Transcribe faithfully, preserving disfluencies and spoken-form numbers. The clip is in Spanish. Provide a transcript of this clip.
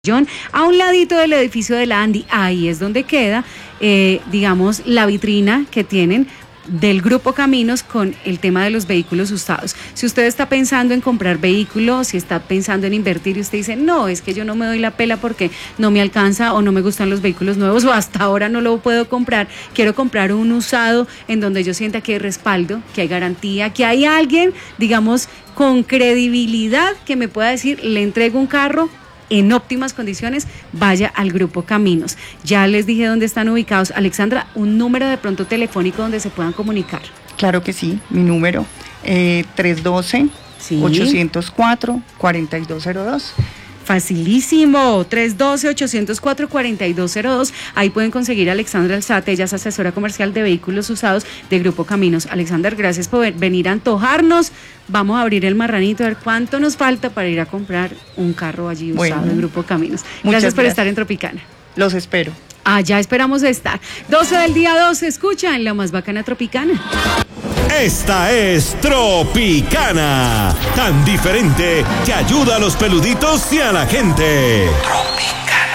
John, a un ladito del edificio de la Andy, ahí es donde queda, eh, digamos, la vitrina que tienen del Grupo Caminos con el tema de los vehículos usados. Si usted está pensando en comprar vehículos, si está pensando en invertir y usted dice, no, es que yo no me doy la pela porque no me alcanza o no me gustan los vehículos nuevos o hasta ahora no lo puedo comprar, quiero comprar un usado en donde yo sienta que hay respaldo, que hay garantía, que hay alguien, digamos, con credibilidad que me pueda decir, le entrego un carro en óptimas condiciones, vaya al Grupo Caminos. Ya les dije dónde están ubicados. Alexandra, un número de pronto telefónico donde se puedan comunicar. Claro que sí, mi número, eh, tres uno dos, Sí. ocho cero cuatro, cuatro dos cero dos. Facilísimo, tres uno dos, ocho cero cuatro, cuatro dos cero dos. Ahí pueden conseguir a Alexandra Alzate, ella es asesora comercial de vehículos usados de Grupo Caminos. Alexandra, gracias por venir a antojarnos. Vamos a abrir el marranito a ver cuánto nos falta para ir a comprar un carro allí usado Bueno, en Grupo Caminos. Gracias, gracias por estar en Tropicana. Los espero. Allá esperamos estar. doce del día doce, escucha en la más bacana Tropicana. Esta es Tropicana, tan diferente que ayuda a los peluditos y a la gente. Tropicana.